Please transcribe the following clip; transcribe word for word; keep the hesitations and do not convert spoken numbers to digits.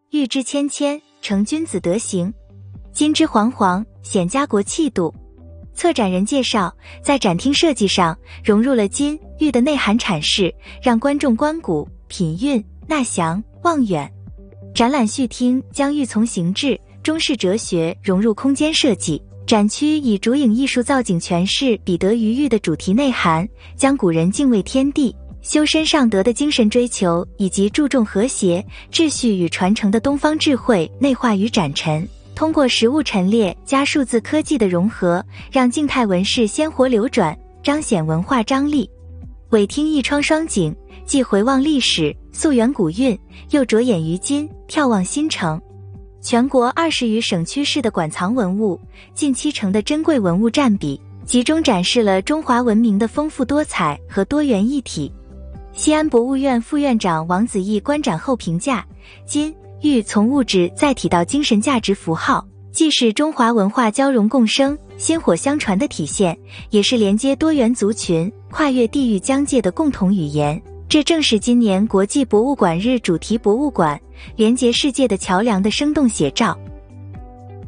玉之谦谦，成君子德行；金之煌煌，显家国气度。策展人介绍，在展厅设计上融入了金、玉的内涵阐释，让观众观古、品韵、纳详、望远。展览序厅将玉从形制、中式哲学融入空间设计，展区以竹影艺术造景诠释彼得于玉的主题内涵，将古人敬畏天地、修身尚德的精神追求，以及注重和谐、秩序与传承的东方智慧内化于展陈。通过实物陈列加数字科技的融合，让静态纹饰鲜活流转，彰显文化张力。尾厅一窗双景，既回望历史、溯源古韵，又着眼于今、眺望新城。全国二十余省区市的馆藏文物，近七成的珍贵文物占比，集中展示了中华文明的丰富多彩和多元一体。西安博物院副院长王子义观展后评价，金、玉从物质载体到精神价值符号，既是中华文化交融共生、薪火相传的体现，也是连接多元族群、跨越地域疆界的共同语言。这正是今年国际博物馆日主题博物馆连接世界的桥梁的生动写照。